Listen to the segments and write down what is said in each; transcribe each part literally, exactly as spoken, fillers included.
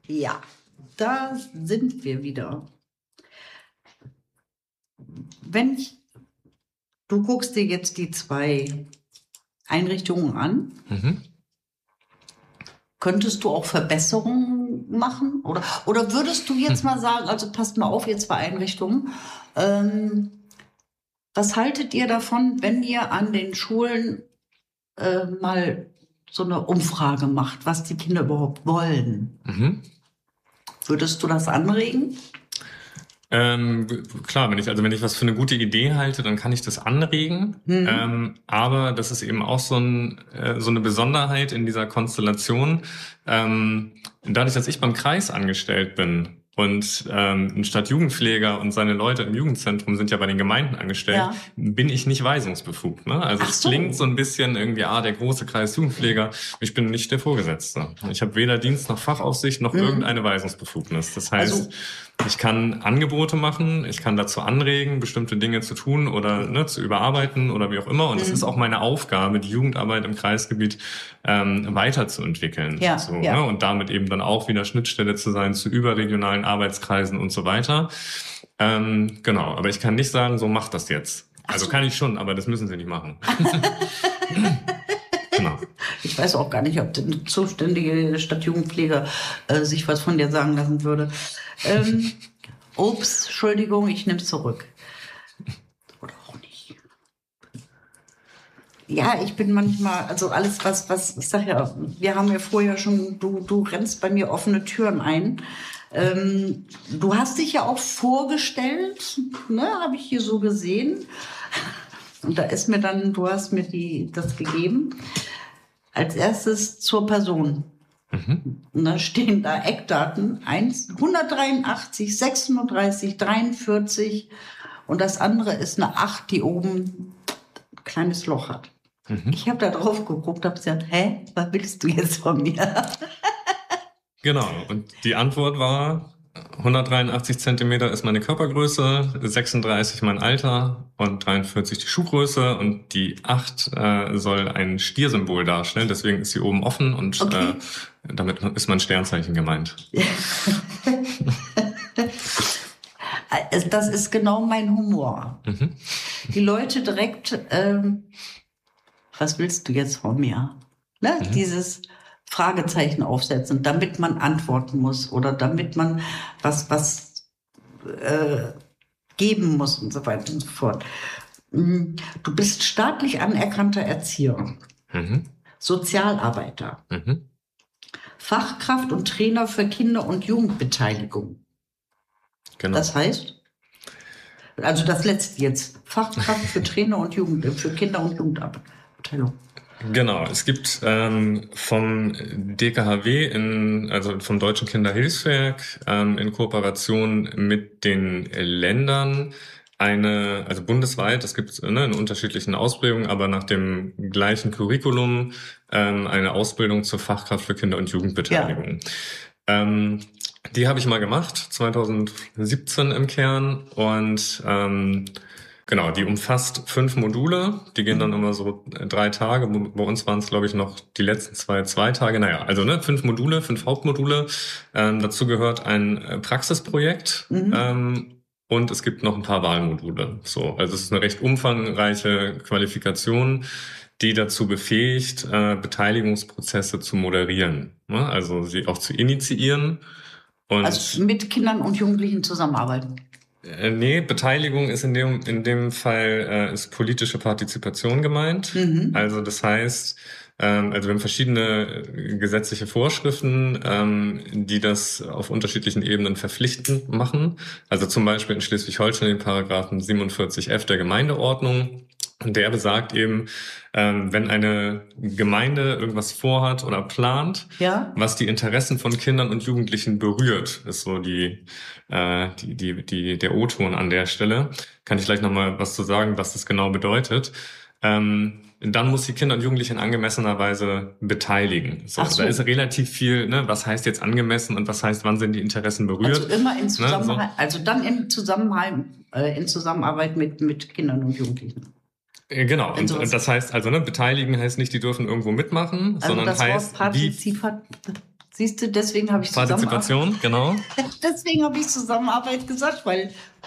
Ja, da sind wir wieder. Wenn ich, du guckst dir jetzt die zwei Einrichtungen an, Mhm. könntest du auch Verbesserungen machen? Oder, oder würdest du jetzt mal sagen, also passt mal auf, ihr zwei Einrichtungen, ähm, was haltet ihr davon, wenn ihr an den Schulen äh, mal so eine Umfrage macht, was die Kinder überhaupt wollen? Mhm. Würdest du das anregen? Ähm, klar, wenn ich, also wenn ich was für eine gute Idee halte, dann kann ich das anregen. Mhm. Ähm, aber das ist eben auch so, ein, äh, so eine Besonderheit in dieser Konstellation. Ähm, dadurch, dass ich beim Kreis angestellt bin und ähm, ein Stadtjugendpfleger und seine Leute im Jugendzentrum sind ja bei den Gemeinden angestellt, Ja. bin ich nicht weisungsbefugt. Ne? Also Ach es so. klingt so ein bisschen irgendwie, ah, der große Kreis Jugendpfleger. Ich bin nicht der Vorgesetzte. Ich habe weder Dienst noch Fachaufsicht noch Mhm. irgendeine Weisungsbefugnis. Das heißt, Also- ich kann Angebote machen, ich kann dazu anregen, bestimmte Dinge zu tun oder ne, zu überarbeiten oder wie auch immer. Und es Mhm. ist auch meine Aufgabe, die Jugendarbeit im Kreisgebiet ähm, weiterzuentwickeln. Ja, so, ja. Ne? Und damit eben dann auch wieder Schnittstelle zu sein zu überregionalen Arbeitskreisen und so weiter. Ähm, genau, aber ich kann nicht sagen, so mach das jetzt. Ach Also so. kann ich schon, aber das müssen sie nicht machen. Genau. Ich weiß auch gar nicht, ob der zuständige Stadtjugendpfleger äh, sich was von dir sagen lassen würde. Ähm, Ups, Entschuldigung, ich nehme es zurück. Oder auch nicht. Ja, ich bin manchmal, also alles, was, was, ich sag ja, wir haben ja vorher schon, du, du rennst bei mir offene Türen ein. Ähm, du hast dich ja auch vorgestellt, ne, habe ich hier so gesehen. Und da ist mir dann, du hast mir die, das gegeben. Als erstes zur Person. Mhm. Und da stehen da Eckdaten, eins, hundertdreiundachtzig, sechsunddreißig, dreiundvierzig und das andere ist eine acht, die oben ein kleines Loch hat. Mhm. Ich habe da drauf geguckt, habe gesagt, hä, was willst du jetzt von mir? Genau, und die Antwort war, hundertdreiundachtzig Zentimeter ist meine Körpergröße, sechsunddreißig mein Alter und dreiundvierzig die Schuhgröße und die acht äh, soll ein Stiersymbol darstellen, deswegen ist sie oben offen und Okay. äh, damit ist mein Sternzeichen gemeint. Das ist genau mein Humor. Mhm. Die Leute direkt, ähm, was willst du jetzt von mir? Ne? Mhm. Dieses Fragezeichen aufsetzen, damit man antworten muss oder damit man was, was äh, geben muss und so weiter und so fort. Du bist staatlich anerkannter Erzieher, Mhm. Sozialarbeiter, Mhm. Fachkraft und Trainer für Kinder- und Jugendbeteiligung. Genau. Das heißt, also das letzte jetzt, Fachkraft für Trainer und Jugend, für Kinder- und Jugendbeteiligung. Genau, es gibt ähm, vom D K H W, in, also vom Deutschen Kinderhilfswerk, ähm, in Kooperation mit den Ländern eine, also bundesweit, es gibt ne, in unterschiedlichen Ausprägungen, aber nach dem gleichen Curriculum ähm, eine Ausbildung zur Fachkraft für Kinder- und Jugendbeteiligung. Ja. Ähm, die habe ich mal gemacht, zwanzig siebzehn im Kern und ähm, genau, die umfasst fünf Module, die gehen dann immer so drei Tage. Bei uns waren es, glaube ich, noch die letzten zwei, zwei Tage. Naja, also ne, fünf Module, fünf Hauptmodule. Ähm, dazu gehört ein Praxisprojekt Mhm. ähm, und es gibt noch ein paar Wahlmodule. So, also es ist eine recht umfangreiche Qualifikation, die dazu befähigt, äh, Beteiligungsprozesse zu moderieren, ne? Also sie auch zu initiieren. Und Also mit Kindern und Jugendlichen zusammenarbeiten. Äh, nee, Beteiligung ist in dem, in dem Fall äh, ist politische Partizipation gemeint. Mhm. Also das heißt, ähm, also wir haben verschiedene äh, gesetzliche Vorschriften, ähm, die das auf unterschiedlichen Ebenen verpflichtend machen. Also zum Beispiel in Schleswig-Holstein den Paragraphen siebenundvierzig F der Gemeindeordnung. Und der besagt eben, ähm, wenn eine Gemeinde irgendwas vorhat oder plant, Ja. was die Interessen von Kindern und Jugendlichen berührt, ist so die, äh, die, die, die, der O-Ton an der Stelle. Kann ich gleich nochmal was zu sagen, was das genau bedeutet. Ähm, dann muss die Kinder und Jugendlichen in angemessener Weise beteiligen. So, Ach so. Da ist relativ viel, ne, was heißt jetzt angemessen und was heißt, wann sind die Interessen berührt. Also immer in Zusammenhang, Ne, so. also dann im Zusammenhang, äh, in Zusammenarbeit mit, mit Kindern und Jugendlichen. Genau, und, sowas- und das heißt, also ne, beteiligen heißt nicht, die dürfen irgendwo mitmachen, Also sondern das heißt, Wort wie, Partizipat Siehst du, deswegen habe ich Partizipation, genau. Deswegen habe ich Zusammenarbeit gesagt, weil...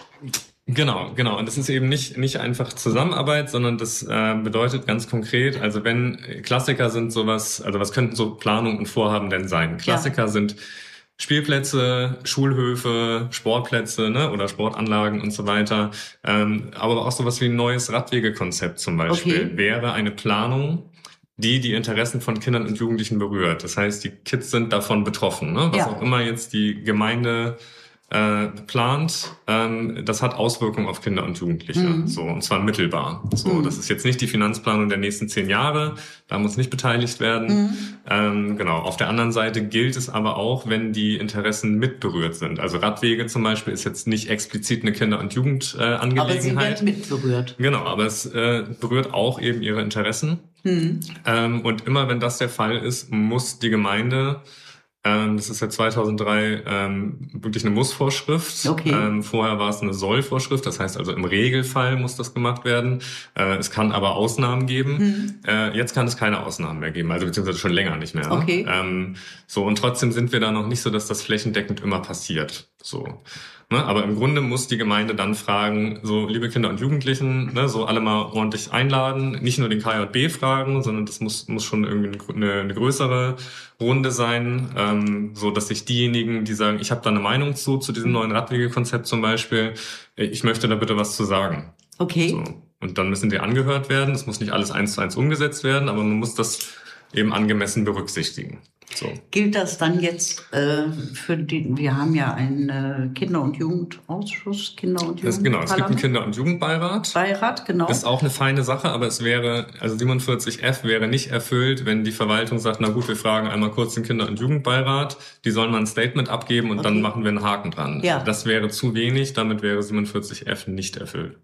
Genau, genau. Und das ist eben nicht nicht einfach Zusammenarbeit, sondern das äh, bedeutet ganz konkret, also wenn Klassiker sind sowas, also was könnten so Planungen und Vorhaben denn sein? Klassiker ja. sind Spielplätze, Schulhöfe, Sportplätze, ne, oder Sportanlagen und so weiter. Ähm, aber auch sowas wie ein neues Radwegekonzept zum Beispiel okay. wäre eine Planung, die die Interessen von Kindern und Jugendlichen berührt. Das heißt, die Kids sind davon betroffen, ne? Was ja. auch immer jetzt die Gemeinde äh, plant, ähm, das hat Auswirkungen auf Kinder und Jugendliche, mhm. so, und zwar mittelbar. So, mhm. das ist jetzt nicht die Finanzplanung der nächsten zehn Jahre, da muss nicht beteiligt werden. Mhm. Ähm, genau. Auf der anderen Seite gilt es aber auch, wenn die Interessen mitberührt sind. Also Radwege zum Beispiel ist jetzt nicht explizit eine Kinder- und Jugendangelegenheit. Äh, aber sie wird mitberührt. Genau, aber es äh, berührt auch eben ihre Interessen. Mhm. Ähm, und immer wenn das der Fall ist, muss die Gemeinde, ähm, das ist seit zweitausenddrei ähm, wirklich eine Muss-Vorschrift. Okay. Ähm, vorher war es eine Soll-Vorschrift, das heißt also im Regelfall muss das gemacht werden. Äh, es kann aber Ausnahmen geben. Mhm. Äh, jetzt kann es keine Ausnahmen mehr geben, also beziehungsweise schon länger nicht mehr. Okay. Ne? Ähm, so, und trotzdem sind wir da noch nicht so, dass das flächendeckend immer passiert. So. Ne, aber im Grunde muss die Gemeinde dann fragen, so liebe Kinder und Jugendlichen, ne, so alle mal ordentlich einladen, nicht nur den K J B fragen, sondern das muss muss schon irgendwie eine, eine größere Runde sein, ähm, so dass sich diejenigen, die sagen, ich habe da eine Meinung zu zu diesem neuen Radwegekonzept zum Beispiel, ich möchte da bitte was zu sagen. Okay. So. Und dann müssen die angehört werden. Das muss nicht alles eins zu eins umgesetzt werden, aber man muss das eben angemessen berücksichtigen. So. Gilt das dann jetzt äh, für die, wir haben ja einen äh, Kinder- und Jugendausschuss, Kinder- und Jugend. Genau, es gibt einen Kinder- und Jugendbeirat. Beirat, genau. Das ist auch eine feine Sache, aber es wäre, also siebenundvierzig F wäre nicht erfüllt, wenn die Verwaltung sagt, na gut, wir fragen einmal kurz den Kinder- und Jugendbeirat, die sollen mal ein Statement abgeben und okay. dann machen wir einen Haken dran. Ja. Das wäre zu wenig, damit wäre siebenundvierzig F nicht erfüllt.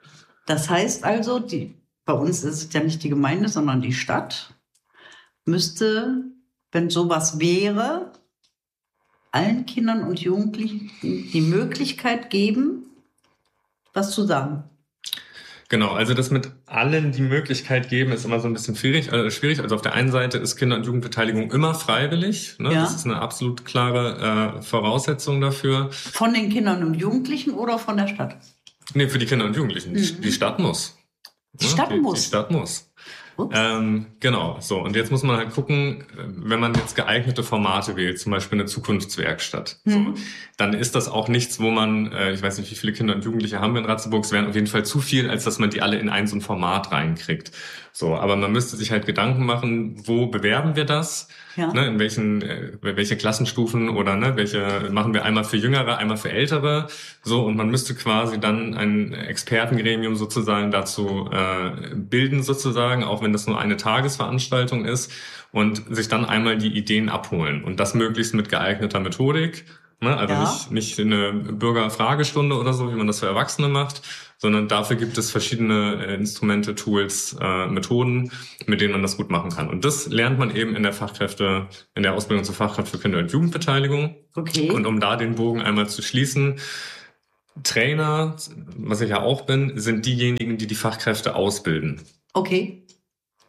Das heißt also, die, bei uns ist es ja nicht die Gemeinde, sondern die Stadt, müsste, wenn sowas wäre, allen Kindern und Jugendlichen die Möglichkeit geben, was zu sagen. Genau, also das mit allen die Möglichkeit geben, ist immer so ein bisschen schwierig. Also, schwierig. also auf der einen Seite ist Kinder- und Jugendbeteiligung immer freiwillig. Ne? Ja. Das ist eine absolut klare äh, Voraussetzung dafür. Von den Kindern und Jugendlichen oder von der Stadt? Nee, für die Kinder und Jugendlichen. Mhm. Die Stadt muss. Die Stadt ja, die, muss? Die Stadt muss. Ähm, genau, so. Und jetzt muss man halt gucken, wenn man jetzt geeignete Formate wählt, zum Beispiel eine Zukunftswerkstatt, mhm. so, dann ist das auch nichts, wo man, äh, ich weiß nicht, wie viele Kinder und Jugendliche haben wir in Ratzeburg, es wären auf jeden Fall zu viel, als dass man die alle in ein so ein Format reinkriegt. So, aber man müsste sich halt Gedanken machen, wo bewerben wir das? Ja. Ne, in welchen, äh, welche Klassenstufen oder ne, welche machen wir einmal für Jüngere, einmal für Ältere, so, und man müsste quasi dann ein Expertengremium sozusagen dazu äh, bilden sozusagen, auch wenn das nur eine Tagesveranstaltung ist, und sich dann einmal die Ideen abholen und das möglichst mit geeigneter Methodik. Ne? Also ja. nicht, nicht eine Bürgerfragestunde oder so, wie man das für Erwachsene macht, sondern dafür gibt es verschiedene äh, Instrumente, Tools, äh, Methoden, mit denen man das gut machen kann. Und das lernt man eben in der Fachkräfte, in der Ausbildung zur Fachkraft für Kinder- und Jugendbeteiligung. Okay. Und um da den Bogen einmal zu schließen, Trainer, was ich ja auch bin, sind diejenigen, die die Fachkräfte ausbilden. Okay.